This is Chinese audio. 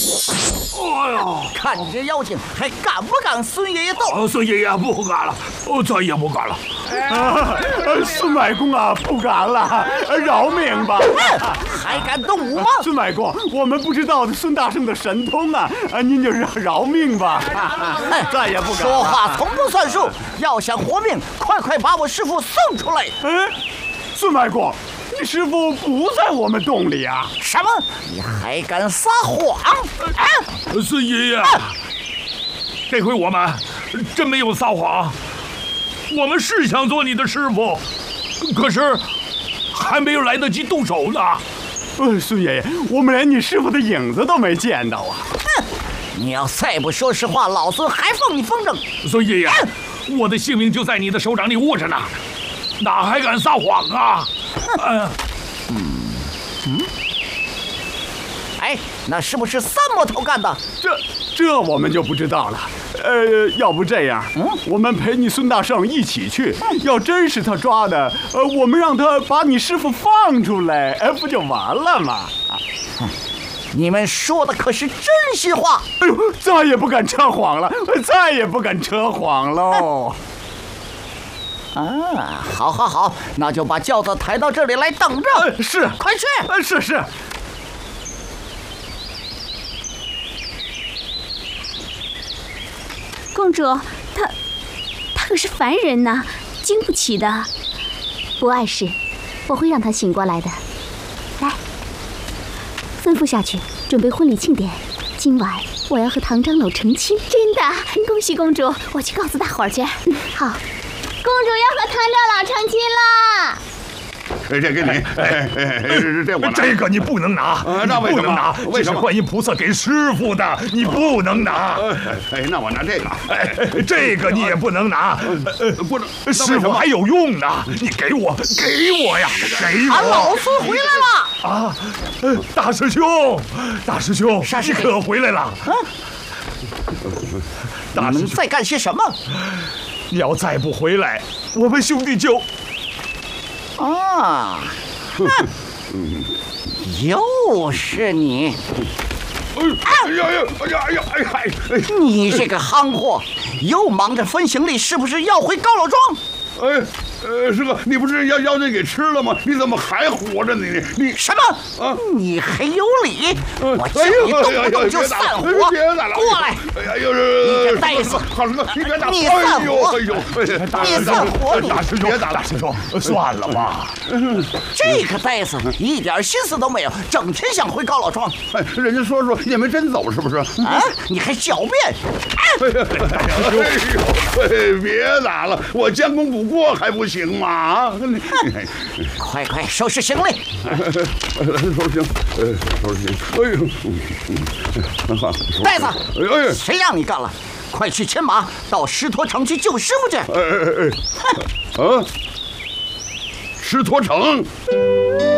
哎呦， 看你这妖精，还敢不敢孙爷爷斗？ 孙爷爷不敢了，再也不敢了。 孙外公啊，不敢了，饶命吧！ 还敢动武吗？ 孙外公，我们不知道孙大圣的神通啊，您就饶命吧！再也不敢了。 说话从不算数，要想活命，快把我师傅送出来！ 孙外公，你师傅不在我们洞里啊！ 什么？你还敢撒谎？ 孙爷爷，这回我们真没有撒谎，我们是想做你的师傅，可是还没有来得及动手呢。 孙爷爷，我们连你师傅的影子都没见到啊！ 哼！你要再不说实话，老孙还放你风筝！ 孙爷爷，我的性命就在你的手掌里握着呢，哪还敢撒谎啊？ 哎，那是不是三魔头干的？ 这我们就不知道了。要不这样，我们陪你孙大圣一起去。要真是他抓的，我们让他把你师傅放出来，不就完了吗？ 你们说的可是真心话？ 哎呦，再也不敢扯谎了，再也不敢扯谎喽！ 啊，好，那就把轿子抬到这里来等着。 是， 快去！ 是。 公主，他可是凡人呐，经不起的。不碍事，我会让他醒过来的。来，吩咐下去，准备婚礼庆典。今晚我要和唐长老成亲，真的，恭喜公主！我去告诉大伙儿去。好，公主要和唐长老成亲啦！ 这给你，这我拿。 这个你不能拿， 那为什么？ 这是观音菩萨给师傅的，你不能拿。 那我拿这个。 这个你也不能拿， 不能， 师傅还有用呢。你给我呀，给我！ 老孙回来了！ 啊，大师兄， 啥事？ 你可回来了？ 你们在干些什么？ 你要再不回来，我们兄弟就…… 啊！又是你！你这个憨货，又忙着分行李，是不是要回高老庄？ 师哥，你不是要那给吃了吗？你怎么还活着呢？你什么？啊！你还有理！我叫你动不动就散伙！过来！你这呆子！你散伙！你散伙！ 大师兄，算了吧。 这个呆子一点心思都没有，整天想回高老庄。 人家说也没真走，是不是？ 啊！你还狡辩！ 别打了，我将功补过还不行吗？ 快收拾行李！ 收拾行。 呆子，谁让你干了？快去牵马到石陀城去救师傅去！ 石陀城。